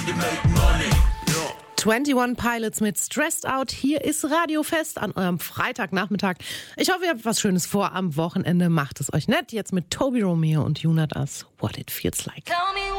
21 Pilots mit Stressed Out. Hier ist Radiofest an eurem Freitagnachmittag. Ich hoffe, ihr habt was Schönes vor am Wochenende. Macht es euch nett. Jetzt mit Toby Romeo und Jonas, What It Feels Like.